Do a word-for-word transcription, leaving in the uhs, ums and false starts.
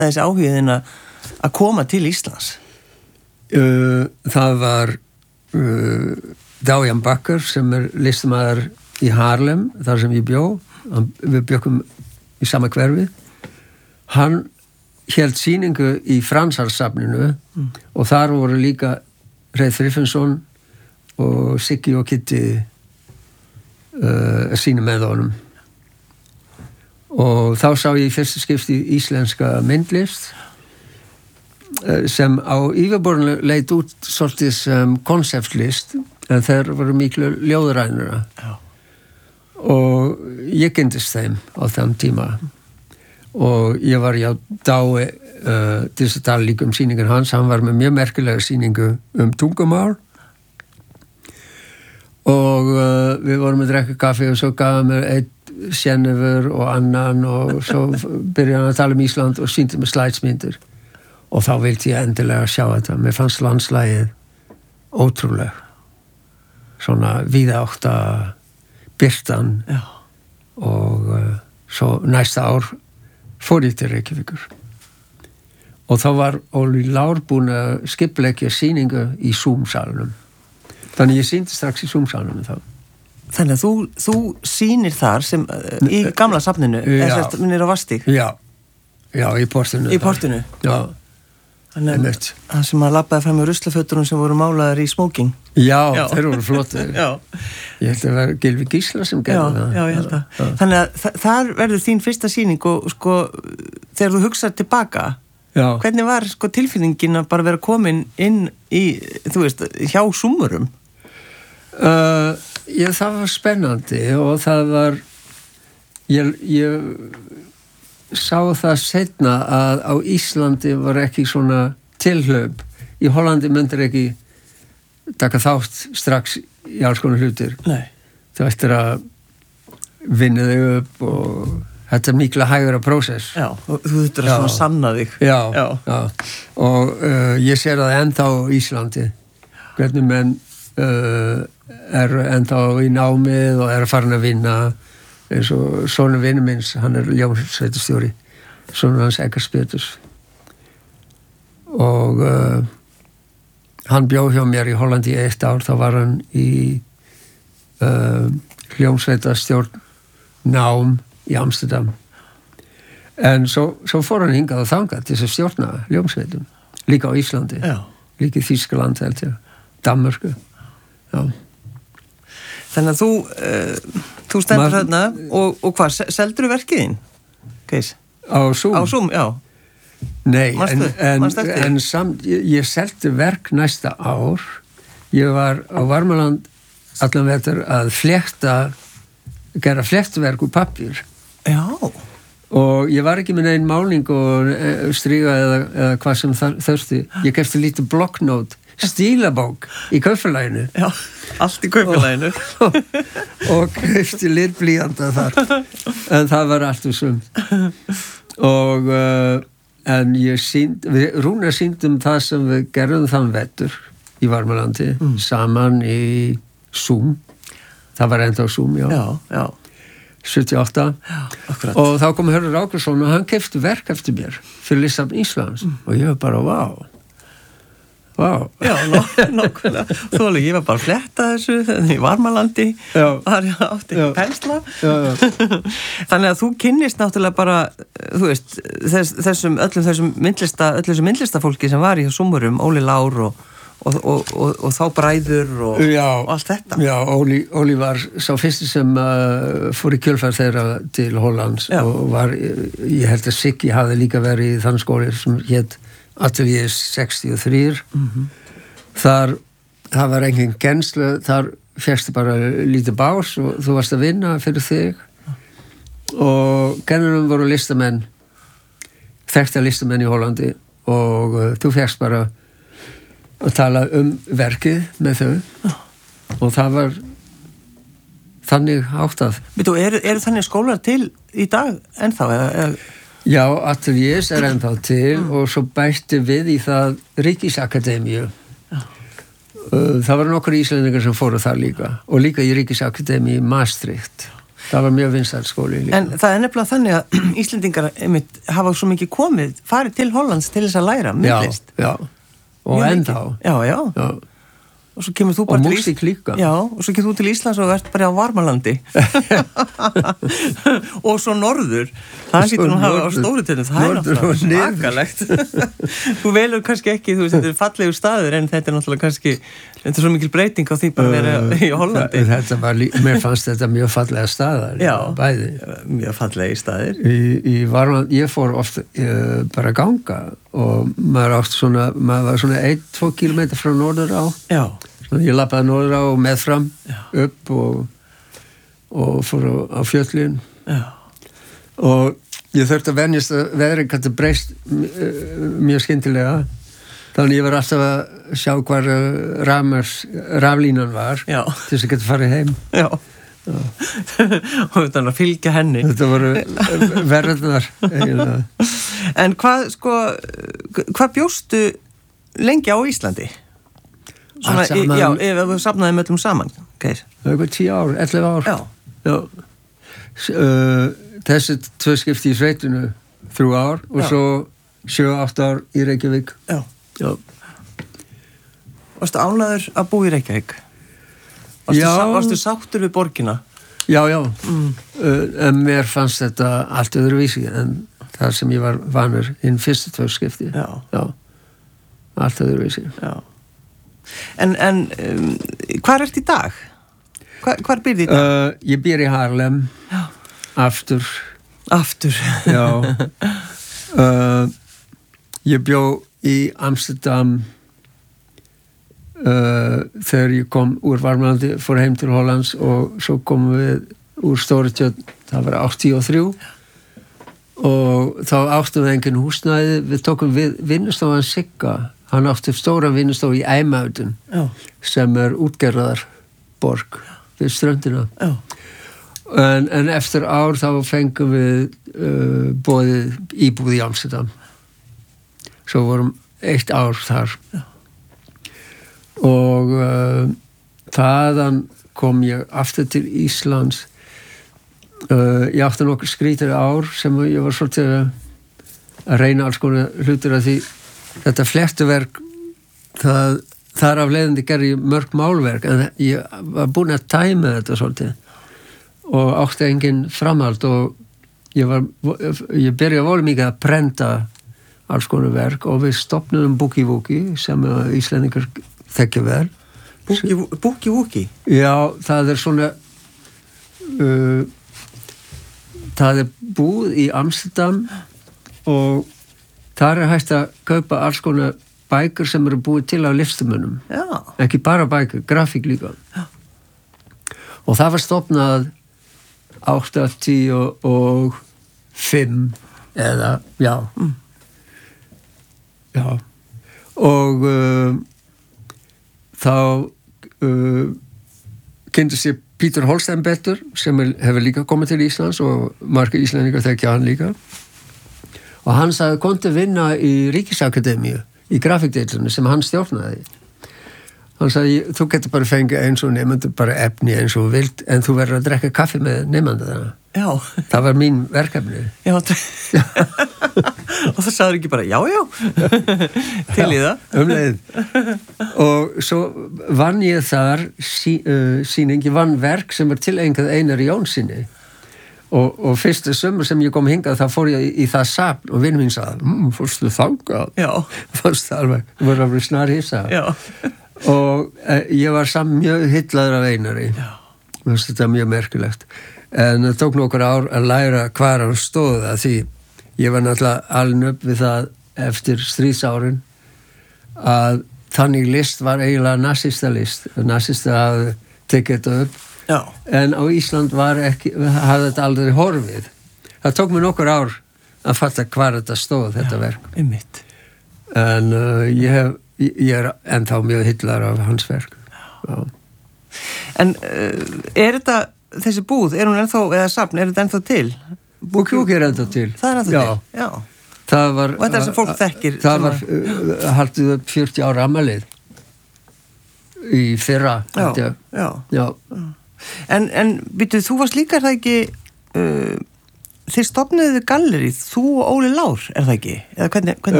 þessi áhugiðin að koma til Íslands? Uh, það var uh, Dajan Bakker sem er listamaður í Harlem, þar sem ég bjó. Hann, við bjökkum í sama hverfi. Hann hélt sýningu í Fransarsafninu mm. og þar voru líka Reið Frifinnsson og Siggi og Kitty uh, sína með honum. Og þá sá ég í fyrsta skipti íslenska myndlist sem á yfirborðinu leit út svolítið sem konceptlist en þeir voru miklu ljóðrænura Já. Og ég kynntist þeim á þeim tíma og ég var já dái uh, til þess að tala líka um sýningun hans. Hann var með mjög merkilega sýningu um tungumál og uh, við vorum að drekka kaffi og svo gaf hann mér einn Sjennefur og annan og svo byrjaði hann að tala um Ísland og sýndi með slædsmyndir. Og þá vildi ég endilega sjá þetta. Mér fannst landslægið ótrúleg. Svona víðátta birtan. Já. Og uh, svo næsta ár fór ég til Reykjavíkur. Og þá var Óli Lár búinn að skipuleggja sýningu í Zoom-salunum. Þannig ég sýndi strax í Zoom-salunum þá. Þannig að þú, þú sýnir þar sem í gamla safninu, eða þess að minnir á Vastík? Já. Já, í portinu. Í portinu? Já. Þannig að það sem að labbaði fram með ruslafötunum sem voru málaðar í smoking. Já, já. Þeir voru flottir. Já. Ég held að það var Gylfi Gísla sem gerði það. Já, ég held að. Já. Þannig að þa- þar verður þín fyrsta sýning og sko, þegar þú hugsar tilbaka, já. Hvernig var sko tilfinningin að bara vera komin inn í, þú veist, hjá Súmurum? Uh, ég, það var spennandi og það var, ég, ég sá það seinna að á Íslandi var ekki svona tilhlaup. Í Hollandi myndir ekki taka þátt strax í alls konar hlutir. Nei. Það eftir að vinna þig upp og þetta er mikla hægara prósess. Já, og þú þurftur að svona sanna þig. Já, já. já. Og uh, ég sér það ennþá á Íslandi. Hvernig menn uh, er ennþá í námið og er að fara að vinna eins og sonur vinur minns, hann er ljómsveitarstjóri, sonur hans Eggers Peters. Og uh, hann bjó hjá mér í Hollandi í eitt ár, þá var hann í uh, ljómsveitarstjórn nám í Amsterdam. En svo, svo fór hann hingað og þangað til þess að stjórna ljómsveitum, líka á Íslandi, Já. Líka í Þýskaland held ég, Danmörku. Já. Þannig að þú, uh, þú stendur þarna og, og hvað, seldur þú verkiðinn? Keis? Á Zoom? Á Zoom, já. Nei, Manstu, en, en, en samt, ég, ég seldi verk næsta ár. Ég var á Varmaland allan vetur að flekta, gera flektverk úr pappír. Já. Og ég var ekki með neinn máling og stríga eða, eða hvað sem þurfti. Ég kefti lítið blokknót, stílabók í kaupfélaginu. Já, allt í kaupfélaginu. og, og kefti litblýjanda þar. En það var allt úr sumt. Og uh, en ég sínd, við Rúnar síndum það sem við gerðum þann vetur í Varmalandi, mm. saman í Zoom. Það var enda á Zoom, já. Já, já. sjötíu og átta. Já, akkurat. Og þá kom Hörður Ákesson og hann keypti verk eftir mér fyrir Listasafn Íslands. Mm. Og ég var bara, vá. Vá. Já, nákvæmlega. Þú alveg, ég var bara að fletta þessu í Varmalandi. Já. Var ég átti Já. pensla. Já, já. Þannig að þú kynnist náttúrulega bara, þú veist, þess, þessum, öllum þessum myndlista, öllum þessum myndlistafólki sem var í Súmurum, Óli Lár og, og, og, og, og þá bræður og, já, og allt þetta. Já, Óli, Óli var sá fyrsti sem uh, fór í kjölfar þeirra til Hollands. Já. Og var, ég held að Siggi hafði líka verið í þann skóli sem hét Atelier sextíu og þrjú. Mm-hmm. Þar, það var engin kennslu, þar fékkstu bara lítið bás og þú varst að vinna fyrir þig. Og kennurum voru listamenn, þekkta listamenn í Hollandi og uh, þú fékkst bara að tala um verkið með þau. Oh. Og það var þannig háttað. Býtu, eru, eru þannig skólar til í dag ennþá? Eða, eða? Já, Ateliers er ennþá til mm. og svo bætti við í það Ríkisakademíu. Ja. Það var nokkur íslendingar sem fóru þar líka og líka í Ríkisakademíu Maastricht. það var mjög vinsæll skóli líka. En það er nefnilega þannig að Íslendingar einmitt hafa svo mikið komið, farið til Hollands til þess að læra myndlist. Já, já, og ennþá. Já, já, já. Og svo kemur þú bara og til músík líka. Já, og svo kemur þú til Íslands og ert bara á Varmalandi. Og svo norður. Það getur nú að hafa á Stórutönu. Það er náttúrulega svakalegt. Þú velur kannski ekki, þú veist, þetta er fallegur staður, en þetta er náttúrulega kannski, þetta er svo mikil breyting á því bara að vera í Hollandi. Þetta var, mér fannst þetta mjög fallega staðar. Já, bæði. Mjög fallegi staðir. Í, í Varmalandi, ég fór ofta uh, bara að ganga og maður átt svona, maður var svona ein til tveir kílómetrar frá norður á. Já. Ég lappaði norður á og með fram, já, upp og, og fór á, á fjöllin. Já. Og ég þurfti að venjast að veðrið gæti breyst mjög skyndilega. Þannig ég var alltaf að sjá hvar rafmars, raflínan var, já, til þess að geta farið heim. Já. Já. Og þetta að fylgja henni. Þetta voru verðnar eiginlega. En hvað, sko, hvað bjóstu lengi á Íslandi? Svona, saman, já, ef við safnaðum öllum saman. Okay. Það er eitthvað tíu ár, ellefu ár. Já. Já. Uh, þessi tvö skipti í sveitinu, þrjú ár, og já, svo sjö, átta ár í Reykjavík. Já. Já. Varstu ánægður að búa í Reykjavík? Varstu, já. Sá, varstu sáttur við borgina? Já, já. Mm. Uh, en mér fannst þetta allt öðruvísi en það sem ég var vanur inn fyrstu tvö skipti. Já. Já. Allt öðruvísi. Já. En, en um, hvar ert í dag? Hvar, hvar býrði í dag? Uh, ég býr í Harlem. Já. Aftur. Aftur. Já. Uh, ég bjó í Amsterdam uh, þegar ég kom úr Varmalandi, fór heim til Hollands og svo komum við úr Stóratjörn, það var áttatíu og þrjú og þá áttum við engin húsnæði, við tókum við vinnustofan Sigga. Hann átti stóran vinnustof í Æmautun, sem er útgerðarborg við ströndina. Já. En, en eftir ár þá fengum við uh, boðið íbúð í Amsterdam. Svo vorum eitt ár þar. Já. Og uh, þaðan kom ég aftur til Íslands. Uh, ég átti nokkur skrítið ár sem ég var svolítið að reyna alls konar hlutir að því þetta fléttuverk, það, þar af leiðandi gerði ég mörg málverk, en ég var búin að tæma þetta svolítið og átti engin framhald og ég var, ég byrjaði volið mikið að prenta alls konar verk og við stofnum Boogie Woogie sem Íslendingar þekkja vel. Boogie Woogie? Já, það er svona uh, það er búð í Amsterdam og þar er hægt að kaupa alls konar bækur sem eru búið til af listamönnum. Já. Ekki bara bækur, grafík líka. Já. Og það var stofnað áttatíu og fimm eða, já. Mm. Já. Og uh, þá uh, kynntist ég Peter Holstein betur sem er, hefur líka komið til Íslands og margir Íslendingar þekkja hann líka. Og hann sagði, komdu vinna í Ríkisakademíu, í grafíkdeildinu sem hann stjórnaði. Hann sagði, þú getur bara fengið eins og nefndu bara efni eins og vilt, en þú verður að drekka kaffi með nefndu þarna. Já. Það var mín verkefni. Já. Og það sagður ekki bara, já, já, til í það. Um leið. Og svo vann ég þar sí, uh, síning, ég vann verk sem var tilengað Einar Jónssoni. Og, og fyrstu sömur sem ég kom hingað þá fór ég í, í það safn og vinn mín sagði, mmm, fórstu þangað? Já. Fórstu alveg, það var alveg snar hissa. Já. Og eh, ég var samt mjög hyllaður af Einari. Já. Þetta er mjög merkilegt. En það tók nokkur ár að læra hvar hann stóð að því ég var náttúrulega alin upp við það eftir stríðsárin að þannig list var eiginlega nasista list. Nasista hafði tekið þetta upp. Já. En á Ísland var ekki, hafði þetta aldrei horfið. Það tók mér nokkur ár að fatta hvar þetta stóð, þetta já, verk. Einmitt. En uh, ég, hef, ég er ennþá mjög hyllar af hans verk. Já. En uh, er þetta, þessi búð, er hún ennþá, eða safn, er þetta ennþá til? Búk Júk er ennþá til. Það er ennþá já. til, já. Það var, og þetta er sem fólk þekkir. Það var uh, haldið upp fjörutíu ára afmælið í fyrra. Já, já. Já. En, en býtu, þú varst líka, er það ekki, uh, þið stofnuðu gallerið, þú og Óli Lár, er það ekki? Eða hvernig, hvernig